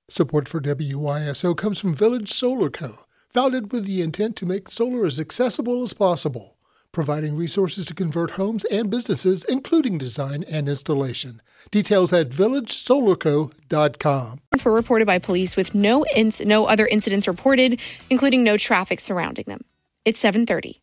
Support for WYSO comes from Village Solar Co., founded with the intent to make solar as accessible as possible, providing resources to convert homes and businesses, including design and installation. Details at villagesolarco.com. Were reported by police with no other incidents reported, including no traffic surrounding them. It's 7:30.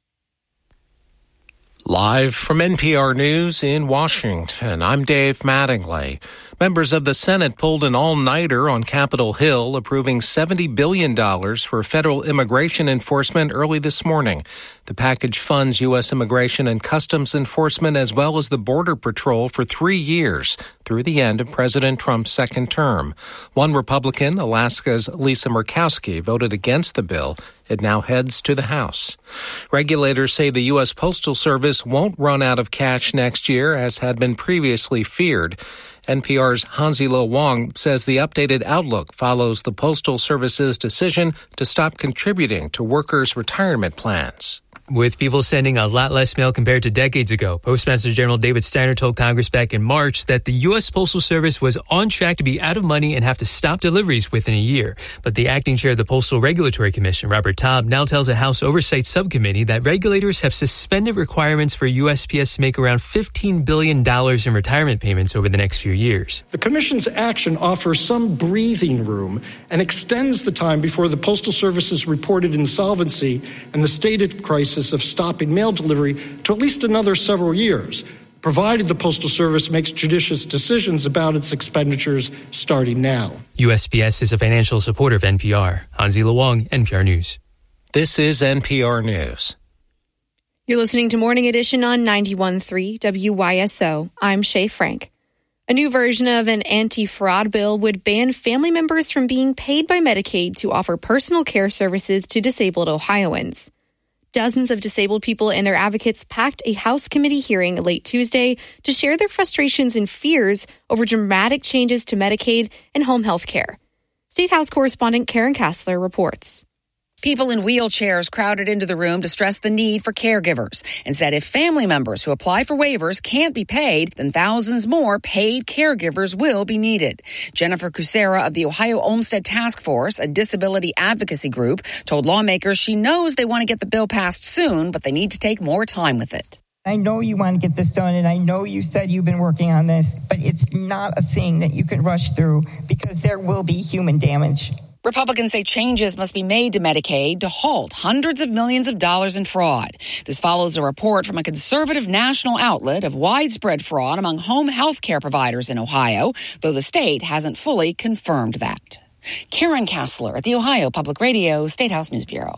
Live from NPR News in Washington, I'm Dave Mattingly. Members of the Senate pulled an all-nighter on Capitol Hill, approving $70 billion for federal immigration enforcement early this morning. The package funds U.S. Immigration and Customs Enforcement as well as the Border Patrol for 3 years through the end of President Trump's second term. One Republican, Alaska's Lisa Murkowski, voted against the bill. It now heads to the House. Regulators say the U.S. Postal Service won't run out of cash next year, as had been previously feared. NPR's Hansi-Lo Wong says the updated outlook follows the Postal Service's decision to stop contributing to workers' retirement plans. With people sending a lot less mail compared to decades ago, Postmaster General David Steiner told Congress back in March that the U.S. Postal Service was on track to be out of money and have to stop deliveries within a year. But the acting chair of the Postal Regulatory Commission, Robert Taub, now tells a House Oversight Subcommittee that regulators have suspended requirements for USPS to make around $15 billion in retirement payments over the next few years. The Commission's action offers some breathing room and extends the time before the Postal Service's reported insolvency and the stated crisis of stopping mail delivery to at least another several years, provided the Postal Service makes judicious decisions about its expenditures starting now. USPS is a financial supporter of NPR. Hansi-Lo Wong, NPR News. This is NPR News. You're listening to Morning Edition on 91.3 WYSO. I'm Shay Frank. A new version of an anti-fraud bill would ban family members from being paid by Medicaid to offer personal care services to disabled Ohioans. Dozens of disabled people and their advocates packed a House committee hearing late Tuesday to share their frustrations and fears over dramatic changes to Medicaid and home health care. State House correspondent Karen Kassler reports. People in wheelchairs crowded into the room to stress the need for caregivers and said if family members who apply for waivers can't be paid, then thousands more paid caregivers will be needed. Jennifer Kucera of the Ohio Olmstead Task Force, a disability advocacy group, told lawmakers she knows they want to get the bill passed soon, but they need to take more time with it. I know you want to get this done, and I know you said you've been working on this, but it's not a thing that you can rush through because there will be human damage. Republicans say changes must be made to Medicaid to halt hundreds of millions of dollars in fraud. This follows a report from a conservative national outlet of widespread fraud among home health care providers in Ohio, though the state hasn't fully confirmed that. Karen Kassler at the Ohio Public Radio State House News Bureau.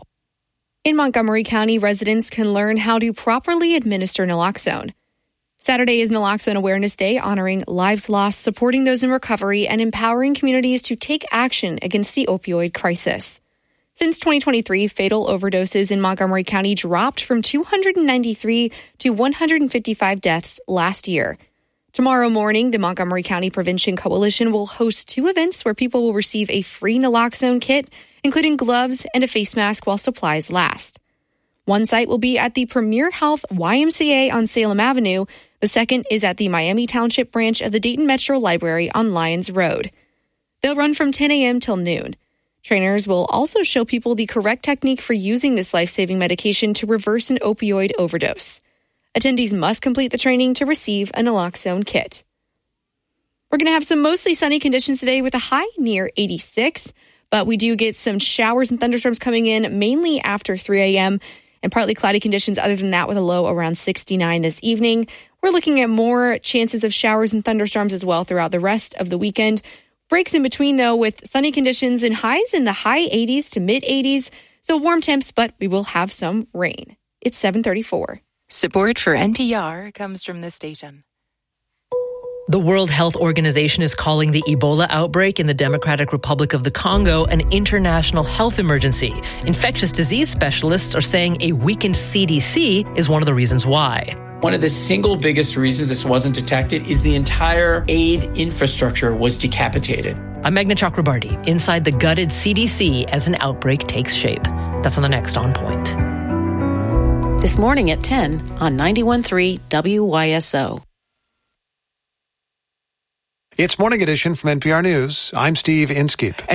In Montgomery County, residents can learn how to properly administer naloxone. Saturday is Naloxone Awareness Day, honoring lives lost, supporting those in recovery, and empowering communities to take action against the opioid crisis. Since 2023, fatal overdoses in Montgomery County dropped from 293 to 155 deaths last year. Tomorrow morning, the Montgomery County Prevention Coalition will host 2 events where people will receive a free naloxone kit, including gloves and a face mask while supplies last. One site will be at the Premier Health YMCA on Salem Avenue. The second is at the Miami Township branch of the Dayton Metro Library on Lyons Road. They'll run from 10 a.m. till noon. Trainers will also show people the correct technique for using this life-saving medication to reverse an opioid overdose. Attendees must complete the training to receive a naloxone kit. We're going to have some mostly sunny conditions today with a high near 86, but we do get some showers and thunderstorms coming in mainly after 3 a.m., and partly cloudy conditions other than that with a low around 69 this evening. We're looking at more chances of showers and thunderstorms as well throughout the rest of the weekend. Breaks in between, though, with sunny conditions and highs in the high 80s to mid 80s. So warm temps, but we will have some rain. It's 7:34. Support for NPR comes from this station. The World Health Organization is calling the Ebola outbreak in the Democratic Republic of the Congo an international health emergency. Infectious disease specialists are saying a weakened CDC is one of the reasons why. One of the single biggest reasons this wasn't detected is the entire aid infrastructure was decapitated. I'm Meghna Chakrabarti, inside the gutted CDC as an outbreak takes shape. That's on the next On Point. This morning at 10 on 91.3 WYSO. It's Morning Edition from NPR News. I'm Steve Inskeep.